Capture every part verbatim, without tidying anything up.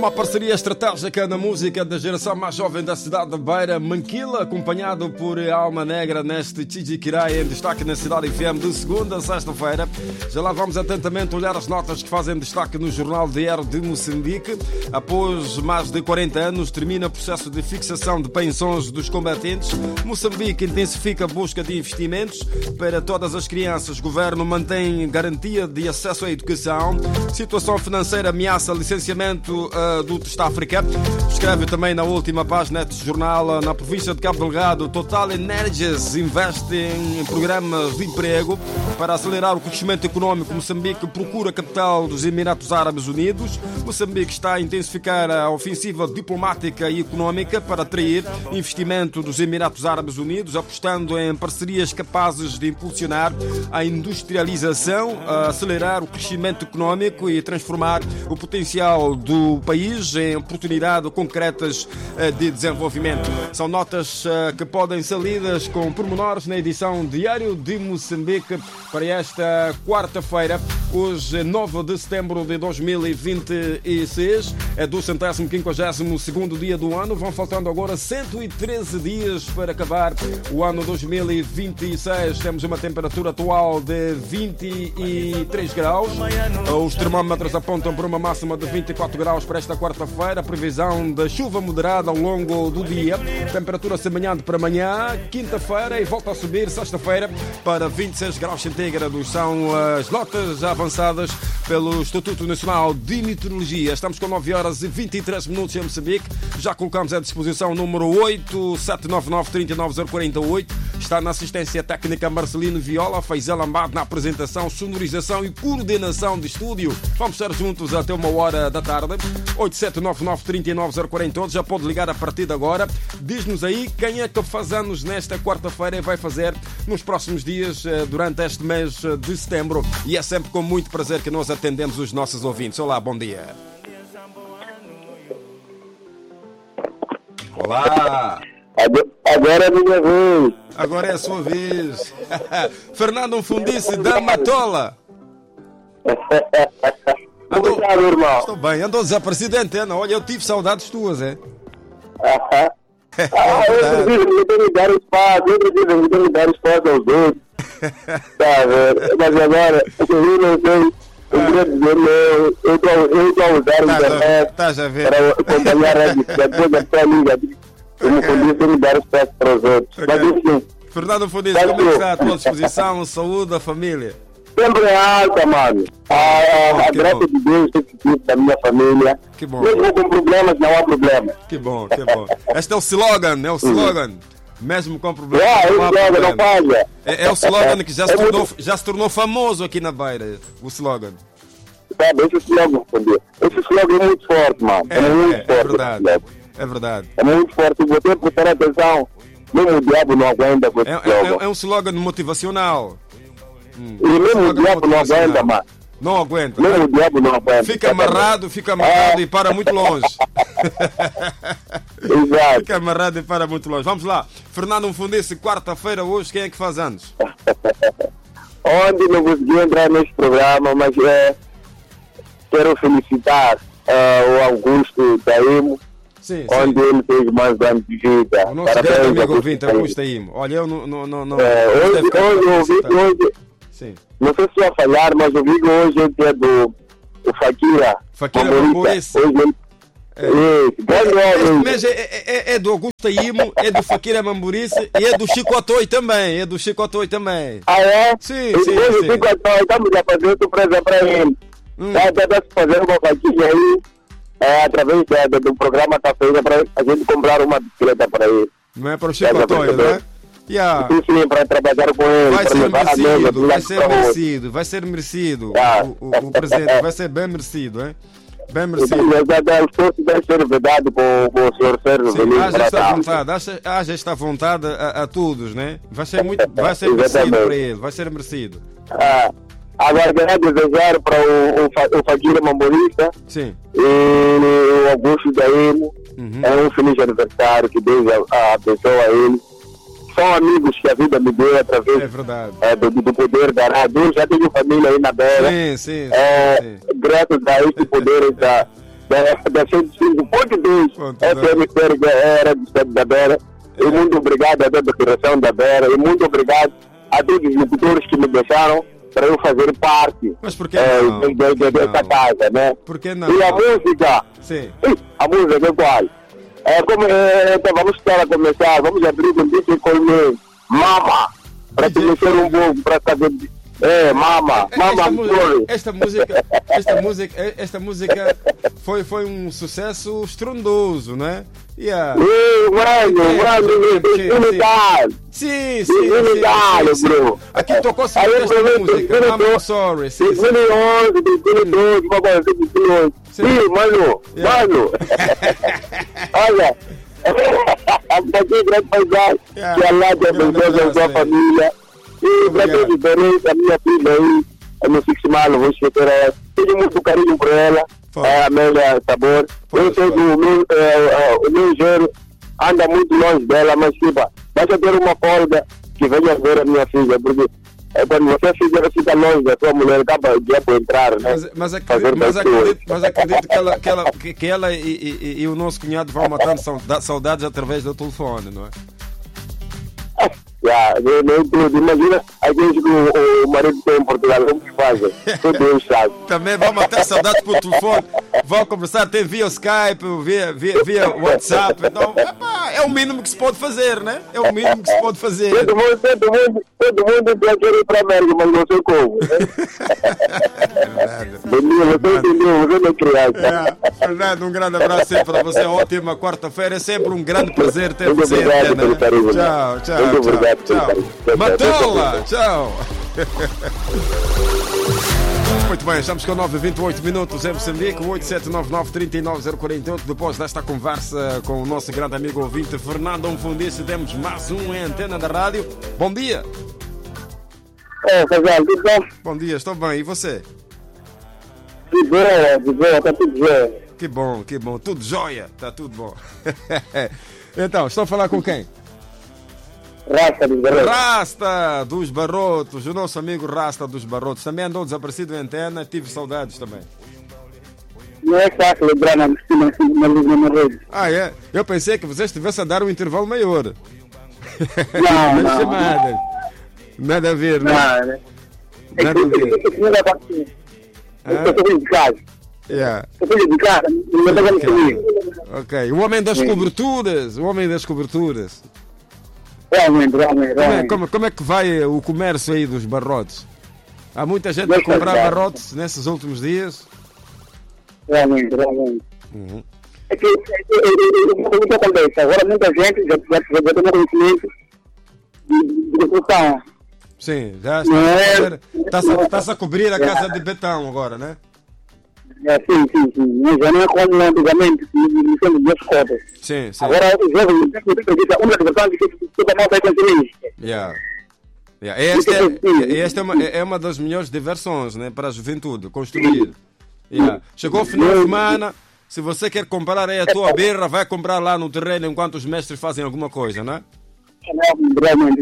uma parceria estratégica na música da geração mais jovem da cidade de Beira, Manquila, acompanhado por Alma Negra neste Chijiquirai, em destaque na cidade F M de segunda a sexta-feira. Já lá vamos atentamente olhar as notas que fazem destaque no Jornal Diário de Moçambique. Após mais de quarenta anos, termina o processo de fixação de pensões dos combatentes. Moçambique intensifica a busca de investimentos para todas as crianças. O governo mantém garantia de acesso à educação. Situação financeira ameaça licenciamento uh, do Teste África. Escreve também na última página deste jornal, na província de Cabo Delgado, Total Energies investe em programas de emprego para acelerar o crescimento econômico. Moçambique procura a capital dos Emirados Árabes Unidos. Moçambique está a intensificar a ofensiva diplomática e econômica para atrair investimento dos Emirados Árabes Unidos, apostando em parcerias capazes de impulsionar a industrialização, a acelerar o crescimento econômico e transformar o potencial do país em oportunidades concretas de desenvolvimento. São notas que podem ser lidas com pormenores na edição Diário de Moçambique para esta quarta-feira, hoje nove de setembro de dois mil e vinte e seis. É do centésimo quinquagésimo segundo dia do ano. Vão faltando agora cento e treze dias para acabar o ano dois mil e vinte e seis. Temos uma temperatura atual de vinte e três graus. Os termómetros apontam para uma máxima de vinte e quatro graus para esta quarta-feira. Previsão de chuva moderada ao longo do dia. Temperatura semelhante para amanhã, quinta-feira, e volta a subir sexta-feira para vinte e seis graus centígrados. São as notas avançadas pelo Instituto Nacional de Meteorologia. Estamos com nove horas e vinte e três minutos em Moçambique. Já colocamos à disposição o número oito sete nove nove, três nove zero quatro oito. Está na assistência técnica Marcelino Viola, Faisal Amado na apresentação, sonorização e coordenação de estúdio. Vamos estar juntos até uma hora da tarde. oito sete nove nove, três nove zero quatro oito. Já pode ligar a partir de agora. Diz-nos aí quem é que faz anos nesta quarta-feira e vai fazer nos próximos dias durante este mês de setembro. E é sempre com muito prazer que nós atendemos os nossos ouvintes. Olá, bom dia. Olá. Agora é a minha vez. Agora é a sua vez. Fernando Fundice da Matola. Andou... Obrigado, irmão. Estou bem, andou desaparecido, antena. Olha, eu tive saudades tuas, é? Ah, eu preciso me ter me dar espaço, eu preciso me ter me dar espaço aos dois. Tá, velho. Mas agora, eu não sei. Eu queria dizer, eu estou a usar a internet para acompanhar a depois da sua liga. Eu não podia me dar espaço para os outros. Mas enfim. Fernando Fundice, como é que está a tua disposição, saúde, a família? Sempre é alta, mano. A, a, a graça de Deus tem que da minha família. Que bom. Mesmo com problemas, não há problema. Que bom, que bom. Este é o slogan, é o slogan. Mesmo com problemas, é, não há problema. Não falha. É, é o slogan que já se, tornou, já se tornou famoso aqui na Beira, o slogan. Sabe, esse slogan, esse slogan é muito forte, mano. É, é muito é, forte. É verdade, é verdade. É muito forte. Você tem que prestar atenção. Mesmo o diabo não aguenta com esse é, slogan. É, é um slogan motivacional. Hum, e mesmo o diabo não aguenta, mano. Não aguenta. Mesmo o diabo não aguenta. Fica amarrado, fica amarrado é. e para muito longe. Exato. Fica amarrado e para muito longe. Vamos lá. Fernando Fundice, quarta-feira hoje, quem é que faz anos? Onde não consegui entrar neste programa, mas é, quero felicitar uh, o Augusto Taimo. Sim, onde sim. ele fez mais anos de vida. O nosso Parabéns, grande amigo ouvinte, Augusto Taimo. Olha, eu não... não, não, não é, hoje, hoje, hoje, hoje sim. Não sei se ia falhar, mas o vídeo hoje é do, do Fakira. Fakira Mambourice. Hoje ele... É. É, este mês é, é, é do Augusto Taimo, é do Fakira Mambourice e é do Chico Atoi também. É do Chico Atoi também. Ah, é? Sim, e sim, depois sim. O Chico Atoi, estamos a fazer surpresa para ele. Hum. Está a se fazer uma faquinha aí. É, através do, do programa está feita para a gente comprar uma bicicleta para ele. Não é para o Chico Atoi, não é? Yeah. Sim, sim, para trabalhar com ele. Vai ser merecido, vai ser merecido, vai ser merecido. Ah. O, o, o presente vai ser bem merecido, hein? Bem merecido. O esforço deve ser vedado com, com o senhor Sérgio Velino. Haja esta vontade, haja, haja esta vontade a, a todos, né? Vai ser, muito, vai ser merecido para ele, vai ser merecido. Ah. Agora, quero desejar para o, o, o Fakira Mambourice Sim. e o Augusto Taimo uhum. é um feliz aniversário, que Deus abençoe a ele. São amigos que a vida me deu através é verdade. É, do, do poder da rádio. Eu já tenho família aí na Beira. Sim, sim. É, sim. Graças a este poder, essa, da, da cento e cinco ponto dois F M Pérega era do Estado da Beira. E muito obrigado a toda a Federação da Beira. E muito obrigado a todos os locutores que me deixaram para eu fazer parte Mas por que é, não? de, de, de, dessa casa, né? Por que não? E a música, Sim. a música é qual? É, como, é, então vamos estar a começar, vamos abrir com isso com o Mama, para conhecer um pouco, para saber. É, Mama, Mama, esta, música, esta música, esta música, esta música foi, foi um sucesso estrondoso, não é? Yeah. Sim, mano, mano, unidade. Sim, sim, sim, sim, sim. Aqui tocou-se esta música, I'm sorry. Sim, sim. dois mil e onze, dois mil e doze, uma coisa assim, dois mil e onze. Sim, mano, mano. Olha, daqui grande paisagem, que Allah te abençoe a sua família. E para todos os bebês, a minha filha aí, a minha fixe malo, vou esquecer, tenho muito carinho por ela. É, a Amélia Sabor. Eu sei que o meu, é, o meu gênero anda muito longe dela, mas tipo, basta ter uma folga que venha ver a minha filha, porque é, quando você fica, fica longe da sua mulher, acaba de entrar, né? Mas, mas, acredito, mas, acredito, mas acredito que ela, que ela, que, que ela e, e, e o nosso cunhado vão matando saudades através do telefone, não é? Yeah, nem, nem tudo. Imagina a gente que o, o marido tem em Portugal, como que fazem? Todo Deus sabe. Também vão matar saudades por telefone, vão conversar, tem via Skype, via, via, via WhatsApp. Então, epá, é o mínimo que se pode fazer, né? É o mínimo que se pode fazer. Todo mundo, todo mundo, todo mundo quer ir para a América, mas não sei como. Né? Você entendeu, você não é criança. É, Fernando, um grande abraço sempre para você. Ótima quarta-feira, é sempre um grande prazer ter você. Obrigado pelo carinho. Tchau, tchau. Muito tchau. obrigado. Tchau. Matola, tchau. Muito bem, estamos com nove e vinte e oito minutos em Moçambique, oito sete nove nove, três nove zero quatro oito. Depois desta conversa com o nosso grande amigo ouvinte Fernando Mfundici, temos mais um em antena da rádio. Bom dia. É, Fazal, tudo bem? Bom dia, estou bem. E você? De boa, de boa, está tudo bem. Que bom, que bom. Tudo jóia, está tudo bom. Então, estou a falar com quem? Rasta dos Barrotos. Rasta dos Barrotos, o nosso amigo Rasta dos Barrotos. Também andou desaparecido em antena, tive saudades também. Não é fácil lembrar na minha rede. Ah, é? Eu pensei que você estivesse a dar um intervalo maior. Não, não. Chamada. Nada a ver, não? Não, né? Nada a ver. Não é fácil. Eu estou de casa. Yeah. Eu estou de casa. Não estou falando comigo. Ok. O homem das coberturas. O homem das coberturas. Realmente, realmente, Como é, realmente. como, como é que vai o comércio aí dos barrotes? Há muita gente a comprar barrotes nesses últimos dias? Realmente, realmente. Uhum. É que o que acontece? Agora muita gente já, já, já tem conhecimento de, de discussão. Sim, já está a, fazer, está-se, a, está-se a cobrir a casa de betão agora, né? É, sim, sim, sim. Já não é como antigamente, que são duas cotas. Sim, sim. Agora, os jovens, uma diversão que toda nós vai consumir. Yeah. Yeah. Esta, é, esta é, uma, é uma das melhores diversões, né, para a juventude, construir. Yeah. Chegou o final de semana, se você quer comprar aí a tua birra, vai comprar lá no terreno enquanto os mestres fazem alguma coisa, né? Realmente,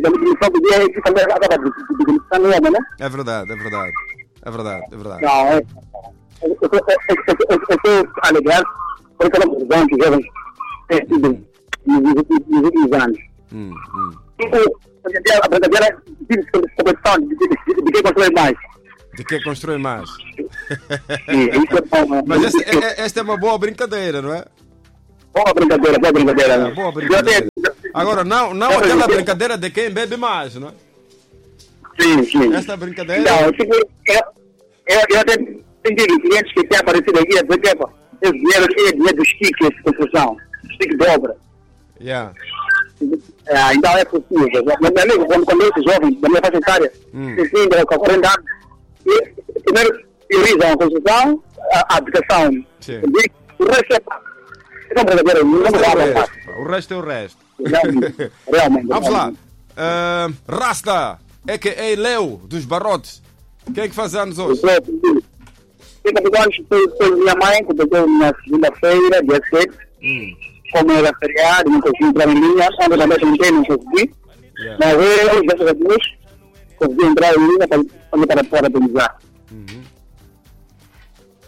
é verdade, é verdade. É verdade, é verdade. Não, é. Eu estou a alegar por aquela visão que jovens têm tido nos últimos anos. Hum, hum. A verdadeira competição de quem constrói mais. De quem constrói mais. Sim, isso é bom. Mas esta é, esta é uma boa brincadeira, não é? Boa brincadeira, boa brincadeira. É, boa brincadeira. Agora, não, não aquela brincadeira de quem bebe mais, não é? Sim, sim. Esta brincadeira... Não, tipo, eu, eu, eu até tenho clientes que têm aparecido aqui a dizer que esse dinheiro aqui é dinheiro dos stickers de construção, stick de obra. Yeah. É, então é possível. Meu amigo, quando, quando eu sou jovem, da minha faixa etária, hum. com quarenta anos, e, primeiro priorizam a construção, a, a habitação. Sim. O resto é... É uma brincadeira, não dá. O resto é o resto. Realmente. realmente Vamos realmente. lá. Uh, Rasta, é que é Leo dos Barrotes. Quem é que faz anos hoje? cinco anos foi minha mãe, que pegou na segunda-feira, dia sete. Hum. Como era feriado, não consegui entrar em linha, quando também tentei, não consegui. Yeah. Mas eu, graças a Deus, consegui entrar em linha para, para parabenizar. Uhum.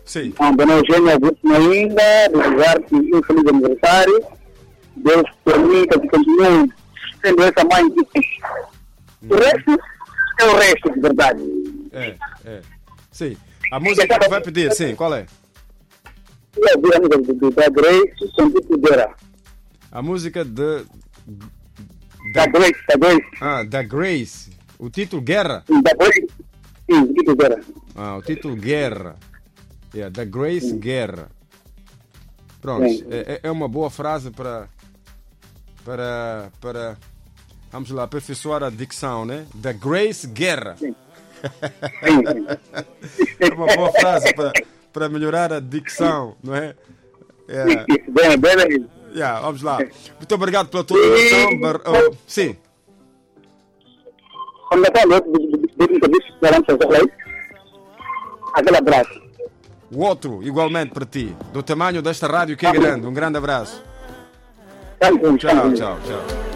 Sim. Então, Dona Eugênia Augusto ainda, desejar-te infeliz aniversário. Deus permita que continue sendo essa mãe que o resto é o resto, de verdade. É, é. Sim. A música que vai pedir, sim, qual é? Eu ouvi a música do da Grace, Sentido Guerra. A música de... Da Grace, da Grace. Ah, da Grace. O título Guerra? Da Grace, sim, Sentido Guerra. Ah, o título Guerra. Yeah, da Grace sim. Guerra. Pronto, é, é uma boa frase para... Para... para vamos lá, aperfeiçoar a dicção, né? Da Grace Guerra. Sim. Sim, sim. É uma boa frase para, para melhorar a dicção, não é? Yeah. Bem, bem, bem. Yeah, vamos lá. Muito obrigado pela tua atenção. Bar... Oh, sim. Aquele abraço. O outro, igualmente para ti. Do tamanho desta rádio que é grande. Um grande abraço. Tchau, tchau, tchau.